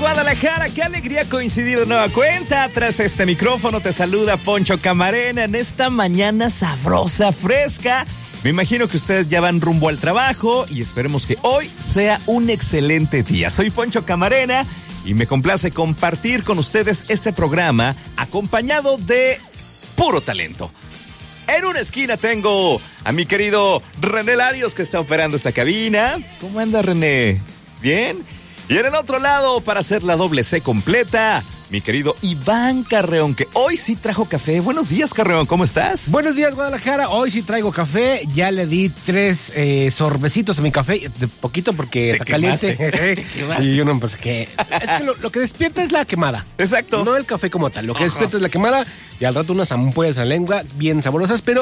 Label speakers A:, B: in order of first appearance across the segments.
A: Guadalajara, qué alegría coincidir de nueva cuenta. Tras este micrófono te saluda Poncho Camarena en esta mañana sabrosa, fresca. Me imagino que ustedes ya van rumbo al trabajo y esperemos que hoy sea un excelente día. Soy Poncho Camarena y me complace compartir con ustedes este programa acompañado de puro talento. En una esquina tengo a mi querido René Larios, que está operando esta cabina. ¿Cómo anda, René? ¿Bien? Y en el otro lado, para hacer la doble C completa, mi querido Iván Carreón, que hoy sí trajo café. Buenos días, Carreón, ¿cómo estás?
B: Buenos días, Guadalajara. Hoy sí traigo café. Ya le di 3 sorbecitos a mi café. De poquito porque está caliente. Y yo no, pues que... Es que lo que despierta es la quemada.
A: Exacto.
B: No el café como tal. Lo que despierta es la quemada. Y al rato unas ampollas en la lengua bien saborosas. Pero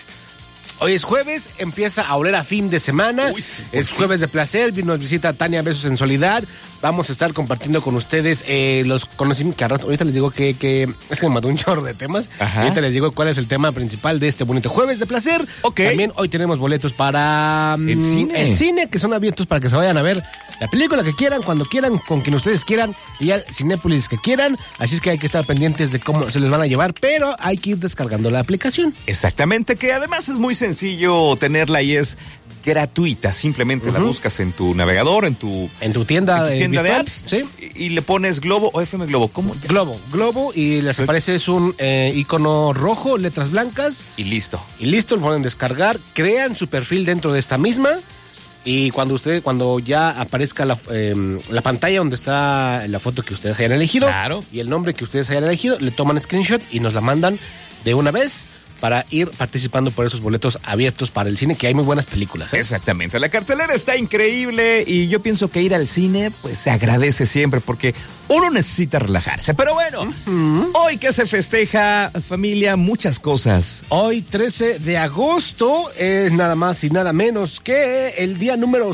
B: hoy es jueves, empieza a oler a fin de semana. Uy, sí, es jueves de placer. Nos visita Tania Besos Sensualidad. Vamos a estar compartiendo con ustedes los conocimientos. Que ahorita les digo que es que me mandó un chorro de temas. Ajá. Ahorita les digo cuál es el tema principal de este bonito jueves de placer.
A: Okay.
B: También hoy tenemos boletos para el cine, que son abiertos para que se vayan a ver la película que quieran, cuando quieran, con quien ustedes quieran, y al Cinépolis que quieran. Así es que hay que estar pendientes de cómo se les van a llevar, pero hay que ir descargando la aplicación.
A: Exactamente, que además es muy sencillo tenerla y es gratuita. Simplemente la buscas en tu navegador, en tu tienda de apps,
B: ¿sí?
A: Y le pones Globo o FM Globo. ¿Cómo?
B: Globo, y les aparece un icono rojo, letras blancas.
A: Y listo.
B: Lo pueden descargar, crean su perfil dentro de esta misma. Y cuando ya aparezca la pantalla donde está la foto que ustedes hayan elegido,
A: claro,
B: y el nombre que ustedes hayan elegido, le toman screenshot y nos la mandan de una vez para ir participando por esos boletos abiertos para el cine, que hay muy buenas películas, ¿eh?
A: Exactamente, la cartelera está increíble y yo pienso que ir al cine pues se agradece siempre porque uno necesita relajarse. Pero bueno, hoy que se festeja, familia, muchas cosas.
B: Hoy 13 de agosto es nada más y nada menos que el día número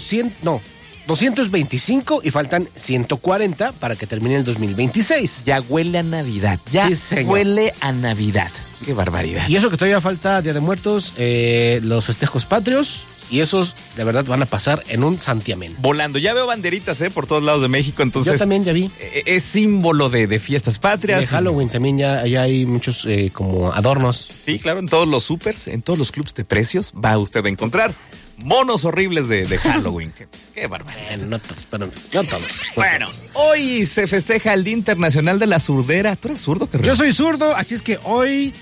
B: 225 y faltan 140 para que termine el 2026.
A: Ya huele a Navidad, huele a Navidad. Qué barbaridad.
B: Y eso que todavía falta Día de Muertos, los festejos patrios, y esos de verdad van a pasar en un santiamén.
A: Volando. Ya veo banderitas por todos lados de México, entonces...
B: Yo también ya vi.
A: Es símbolo de fiestas patrias.
B: De Halloween también ya hay muchos como adornos.
A: Sí, claro, en todos los supers, en todos los clubs de precios va usted a encontrar monos horribles de Halloween. Qué barbaridad.
B: No todos.
A: Bueno, hoy se festeja el Día Internacional de la Surdera. ¿Tú eres zurdo, Carrera?
B: Yo soy zurdo, así es que hoy...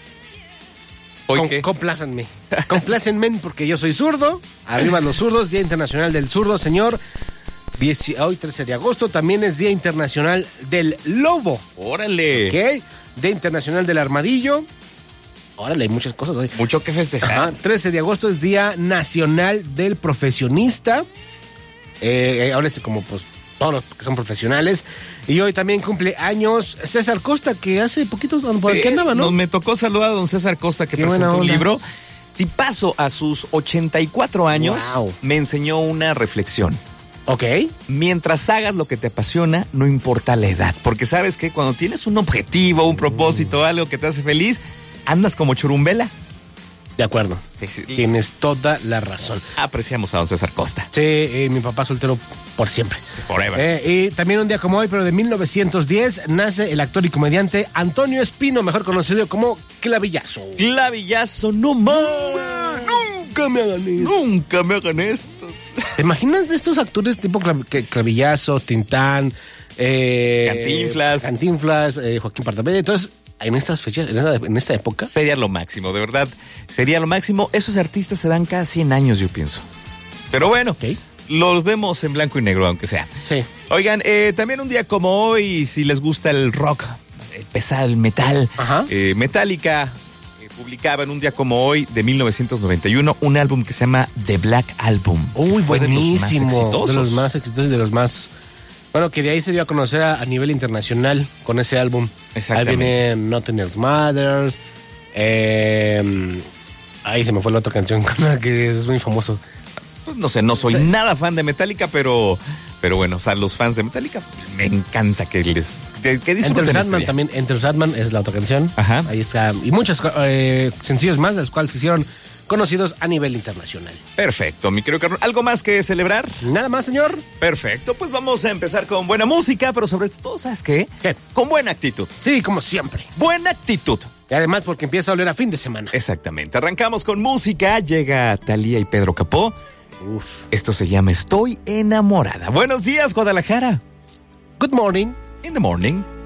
A: ¿Qué?
B: Complácenme, porque yo soy zurdo. Arriba los zurdos, Día Internacional del Zurdo, señor. Hoy 13 de agosto también es Día Internacional del Lobo.
A: ¡Órale!
B: ¿Ok? Día Internacional del Armadillo. Órale, hay muchas cosas hoy.
A: Mucho que festejar.
B: Ajá. 13 de agosto es Día Nacional del Profesionista. Ahora es como pues todos los que son profesionales. Y hoy también cumple años César Costa, que hace poquito por aquí andaba, ¿no?
A: Me tocó saludar a don César Costa, que presentó un libro. Tipazo, a sus 84 años, me enseñó una reflexión.
B: Ok.
A: Mientras hagas lo que te apasiona, no importa la edad. Porque sabes que cuando tienes un objetivo, un propósito, algo que te hace feliz, andas como churumbela.
B: De acuerdo.
A: Sí.
B: Tienes toda la razón.
A: Apreciamos a don César Costa.
B: Sí, mi papá soltero por siempre.
A: Forever.
B: Y también un día como hoy, pero de 1910, nace el actor y comediante Antonio Espino, mejor conocido como Clavillazo.
A: Clavillazo, no más.
B: Nunca me hagan esto.
A: Nunca me hagan esto.
B: ¿Te imaginas de estos actores tipo Clavillazo, Tintán, Cantinflas, Joaquín Pardavé? Entonces, en estas fechas, en esta época,
A: sería lo máximo, de verdad. Sería lo máximo. Esos artistas se dan cada 100 años, yo pienso. Pero bueno, los vemos en blanco y negro, aunque sea.
B: Sí.
A: Oigan, también un día como hoy, si les gusta el rock, el pesado, el metal, Metallica publicaba en un día como hoy, de 1991, un álbum que se llama The Black Album.
B: Uy,
A: fue
B: buenísimo. De los más exitosos y de los más... Bueno, que de ahí se dio a conocer a nivel internacional con ese álbum.
A: Exactamente.
B: Ahí viene Nothing Else Matters. Ahí se me fue la otra canción con la que es muy famoso.
A: Pues no sé, no soy nada fan de Metallica, pero bueno, o sea, los fans de Metallica me encanta que disfruten.
B: Enter Sandman también, Enter Sandman es la otra canción.
A: Ajá.
B: Ahí está. Y muchos sencillos más, de los cuales se hicieron conocidos a nivel internacional.
A: Perfecto, mi querido Carlos. ¿Algo más que celebrar?
B: Nada más, señor.
A: Perfecto, pues vamos a empezar con buena música, pero sobre todo, ¿sabes qué?
B: ¿Qué?
A: Con buena actitud.
B: Sí, como siempre.
A: Buena actitud.
B: Y además porque empieza a oler a fin de semana.
A: Exactamente. Arrancamos con música. Llega Thalía y Pedro Capó.
B: Uf.
A: Esto se llama Estoy enamorada. Buenos días, Guadalajara.
B: Good morning.
A: In the morning.